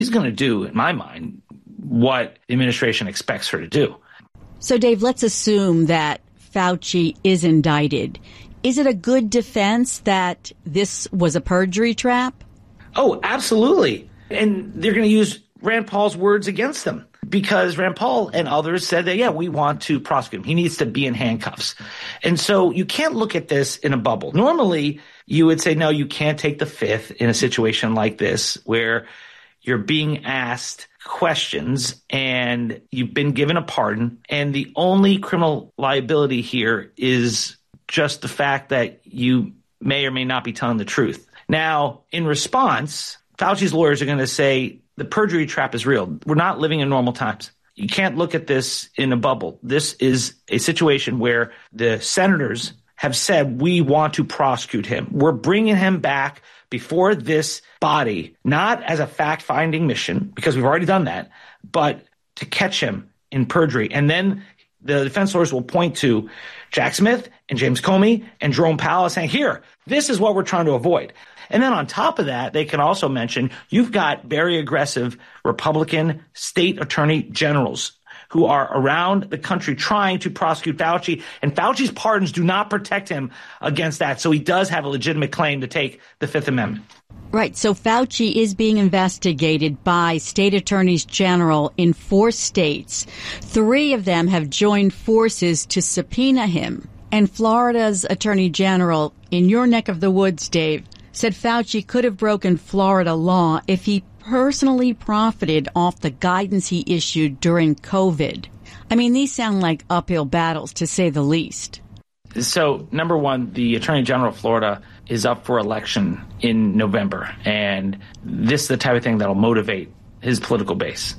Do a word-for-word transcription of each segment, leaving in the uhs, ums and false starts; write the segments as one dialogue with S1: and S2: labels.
S1: she's going to do, in my mind, what the administration expects her to do.
S2: So, Dave, let's assume that Fauci is indicted. Is it a good defense that this was a perjury trap?
S1: Oh, absolutely. And they're going to use Rand Paul's words against them, because Rand Paul and others said that, yeah, we want to prosecute him. He needs to be in handcuffs. And so you can't look at this in a bubble. Normally, you would say, no, you can't take the fifth in a situation like this where you're being asked questions and you've been given a pardon. And the only criminal liability here is just the fact that you may or may not be telling the truth. Now, in response, Fauci's lawyers are going to say the perjury trap is real. We're not living in normal times. You can't look at this in a bubble. This is a situation where the senators have said, we want to prosecute him. We're bringing him back before this body, not as a fact-finding mission, because we've already done that, but to catch him in perjury. And then the defense lawyers will point to Jack Smith and James Comey and Jerome Powell saying, here, this is what we're trying to avoid. And then on top of that, they can also mention you've got very aggressive Republican state attorney generals who are around the country trying to prosecute Fauci, and Fauci's pardons do not protect him against that. So he does have a legitimate claim to take the Fifth Amendment.
S2: Right. So Fauci is being investigated by state attorneys general in four states. Three of them have joined forces to subpoena him. And Florida's attorney general, in your neck of the woods, Dave, said Fauci could have broken Florida law if he personally profited off the guidance he issued during COVID. I mean, these sound like uphill battles, to say the least.
S1: So, number one, the Attorney General of Florida is up for election in November, and this is the type of thing that'll motivate his political base.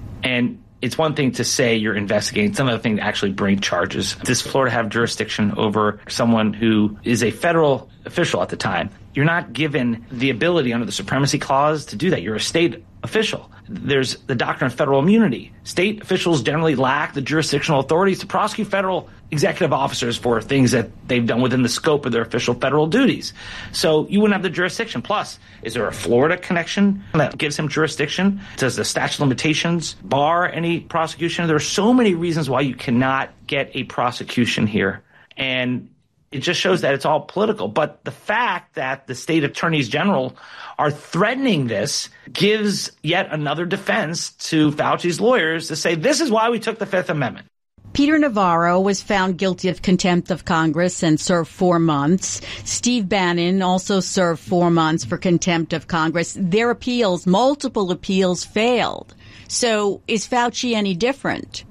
S1: And it's one thing to say you're investigating, it's another thing to actually bring charges. Does Florida have jurisdiction over someone who is a federal official at the time? You're not given the ability under the Supremacy Clause to do that. You're a state official. There's the doctrine of federal immunity. State officials generally lack the jurisdictional authorities to prosecute federal executive officers for things that they've done within the scope of their official federal duties. So you wouldn't have the jurisdiction. Plus, is there a Florida connection that gives him jurisdiction? Does the statute of limitations bar any prosecution? There are so many reasons why you cannot get a prosecution here. And it just shows that it's all political. But the fact that the state attorneys general are threatening this gives yet another defense to Fauci's lawyers to say, this is why we took the Fifth Amendment.
S2: Peter Navarro was found guilty of contempt of Congress and served four months. Steve Bannon also served four months for contempt of Congress. Their appeals, multiple appeals, failed. So is Fauci any different?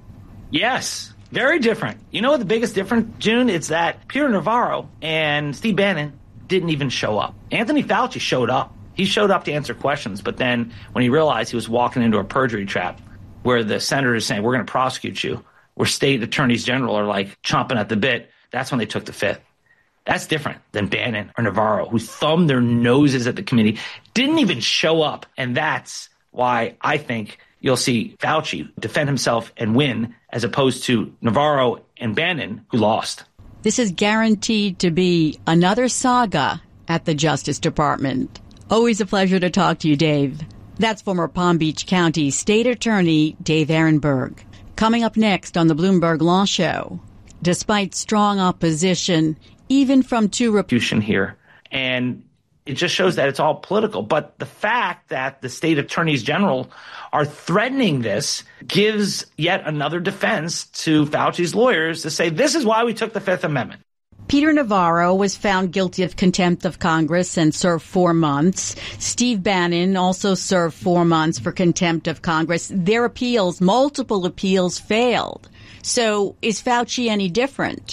S1: Yes. Very different. You know what the biggest difference, June? It's that Peter Navarro and Steve Bannon didn't even show up. Anthony Fauci showed up. He showed up to answer questions, but then when he realized he was walking into a perjury trap where the senator is saying, we're going to prosecute you, where state attorneys general are like chomping at the bit, that's when they took the Fifth. That's different than Bannon or Navarro, who thumbed their noses at the committee, didn't even show up. And that's why I think you'll see Fauci defend himself and win, as opposed to Navarro and Bannon, who lost.
S2: This is guaranteed to be another saga at the Justice Department. Always a pleasure to talk to you, Dave. That's former Palm Beach County State Attorney Dave Aronberg. Coming up next on the Bloomberg Law Show, despite strong opposition, even from two Republicans
S1: here, and it just shows that it's all political. But the fact that the state attorneys general are threatening this gives yet another defense to Fauci's lawyers to say, this is why we took the Fifth Amendment.
S2: Peter Navarro was found guilty of contempt of Congress and served four months. Steve Bannon also served four months for contempt of Congress. Their appeals, multiple appeals, failed. So is Fauci any different?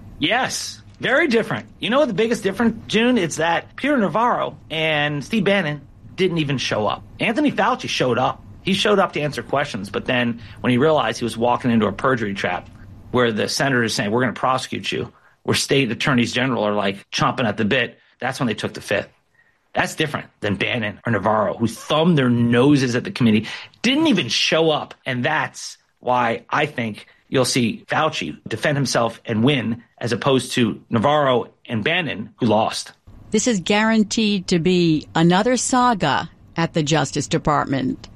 S1: Yes. Very different. You know what the biggest difference, June? It's that Peter Navarro and Steve Bannon didn't even show up. Anthony Fauci showed up. He showed up to answer questions, but then when he realized he was walking into a perjury trap where the senator is saying, we're going to prosecute you, where state attorneys general are like chomping at the bit, that's when they took the Fifth. That's different than Bannon or Navarro, who thumbed their noses at the committee, didn't even show up. And that's why I think you'll see Fauci defend himself and win, as opposed to Navarro and Bannon, who lost.
S2: This is guaranteed to be another saga at the Justice Department.